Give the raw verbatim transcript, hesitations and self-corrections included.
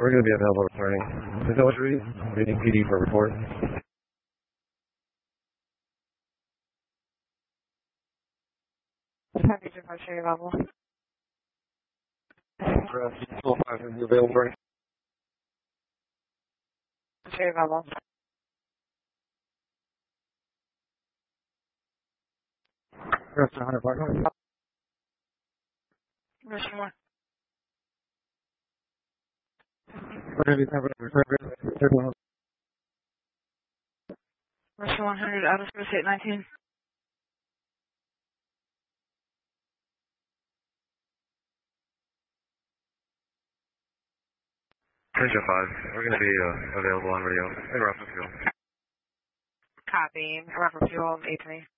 we're going to be available returning. Is that what you're reading? Reading P D for report. Happy to push your level. twelve five, are you available right Push your level. Rest one hundred block. Mission one. We're going to be available. Mission one hundred, out of space eight nineteen. Ranger five, we're going to be uh, available on radio in reference fuel. Copy. Reference fuel, eight to me.